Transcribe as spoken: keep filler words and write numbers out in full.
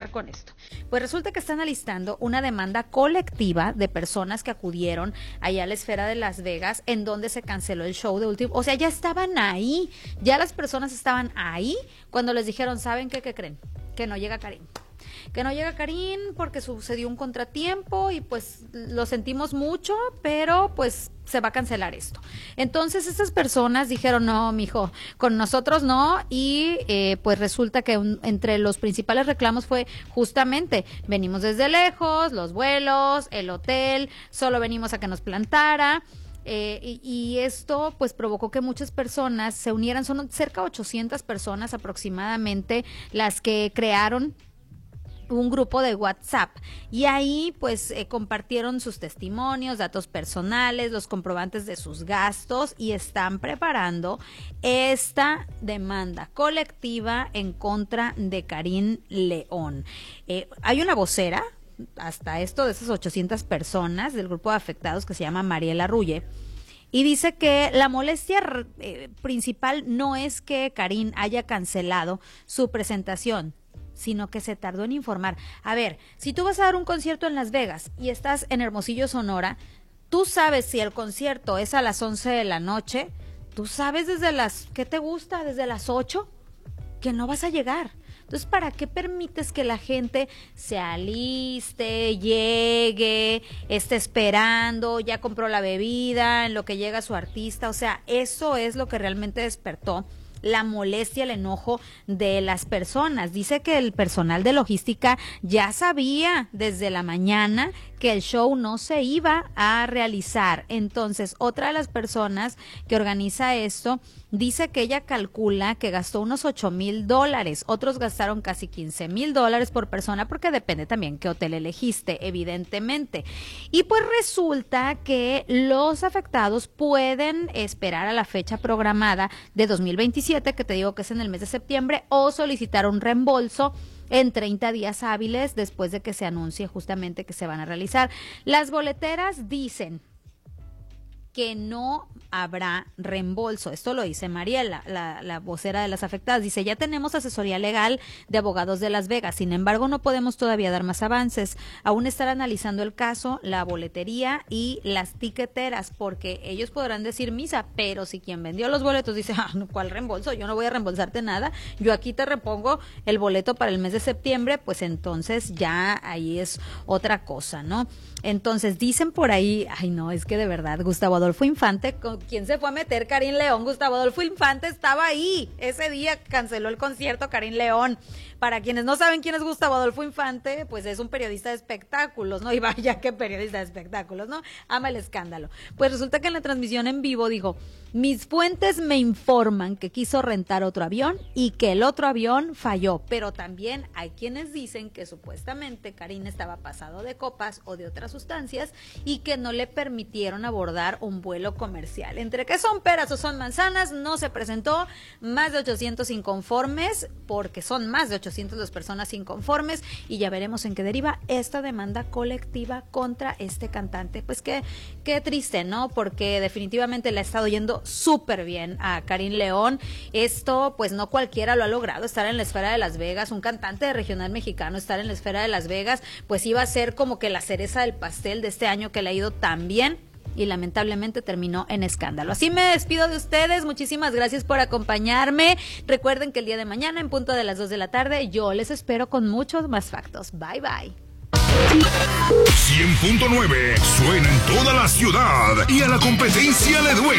terminar con esto. Pues resulta que están alistando una demanda colectiva de personas que acudieron allá a la Esfera de Las Vegas, en donde se canceló el show de último. O sea, ya estaban ahí, ya las personas estaban ahí cuando les dijeron, ¿saben qué? ¿Qué creen? Que no llega Karin. Que no llega Karin porque sucedió un contratiempo y pues lo sentimos mucho, pero pues se va a cancelar esto. Entonces estas personas dijeron, no, mijo, con nosotros no, y eh, pues resulta que un, entre los principales reclamos fue justamente, venimos desde lejos, los vuelos, el hotel, solo venimos a que nos plantara. Eh, y, y esto pues provocó que muchas personas se unieran, son cerca de ochocientas personas aproximadamente las que crearon un grupo de WhatsApp y ahí pues eh, compartieron sus testimonios, datos personales, los comprobantes de sus gastos y están preparando esta demanda colectiva en contra de Karin León. Eh, hay una vocera hasta esto de esas ochocientas personas del grupo de afectados que se llama Mariela Rulle. Y dice que la molestia eh, principal no es que Karin haya cancelado su presentación, sino que se tardó en informar. A ver, si tú vas a dar un concierto en Las Vegas y estás en Hermosillo, Sonora, tú sabes si el concierto es a las once de la noche, tú sabes desde las, ¿qué te gusta? Desde las ocho, que no vas a llegar. Entonces, ¿para qué permites que la gente se aliste, llegue, esté esperando, ya compró la bebida, en lo que llega su artista? O sea, eso es lo que realmente despertó la molestia, el enojo de las personas. Dice que el personal de logística ya sabía desde la mañana que el show no se iba a realizar. Entonces, otra de las personas que organiza esto dice que ella calcula que gastó unos ocho mil dólares, otros gastaron casi quince mil dólares por persona, porque depende también qué hotel elegiste, evidentemente. Y pues resulta que los afectados pueden esperar a la fecha programada de dos mil veintisiete, que te digo que es en el mes de septiembre, o solicitar un reembolso en treinta días hábiles después de que se anuncie justamente que se van a realizar. Las boleteras dicen que no habrá reembolso. Esto lo dice Mariela, la, la vocera de las afectadas. Dice, ya tenemos asesoría legal de abogados de Las Vegas, sin embargo no podemos todavía dar más avances. Aún estar analizando el caso, la boletería y las tiqueteras, porque ellos podrán decir misa, pero si quien vendió los boletos dice, ah, ¿cuál reembolso? Yo no voy a reembolsarte nada, yo aquí te repongo el boleto para el mes de septiembre, pues entonces ya ahí es otra cosa, ¿no? Entonces dicen por ahí, ay no, es que de verdad Gustavo Adolfo Infante, ¿con quién se fue a meter Karin León? Gustavo Adolfo Infante estaba ahí, ese día canceló el concierto Karin León. Para quienes no saben quién es Gustavo Adolfo Infante, pues es un periodista de espectáculos, ¿no? Y vaya que periodista de espectáculos, ¿no? Ama el escándalo. Pues resulta que en la transmisión en vivo dijo, mis fuentes me informan que quiso rentar otro avión y que el otro avión falló, pero también hay quienes dicen que supuestamente Karin estaba pasado de copas o de otras sustancias y que no le permitieron abordar un vuelo comercial. Entre que son peras o son manzanas, no se presentó, más de ochocientos inconformes, porque son más de ochocientas las personas inconformes, y ya veremos en qué deriva esta demanda colectiva contra este cantante. Pues qué, qué triste, ¿no? Porque definitivamente le ha estado yendo súper bien a Karin León. Esto, pues no cualquiera lo ha logrado, estar en la Esfera de Las Vegas, un cantante de regional mexicano, estar en la Esfera de Las Vegas, pues iba a ser como que la cereza del pastel de este año que le ha ido tan bien, y lamentablemente terminó en escándalo. Así me despido de ustedes, muchísimas gracias por acompañarme. Recuerden que el día de mañana en punto de las dos de la tarde yo les espero con muchos más factos. Bye bye. cien punto nueve suena en toda la ciudad y a la competencia le duele.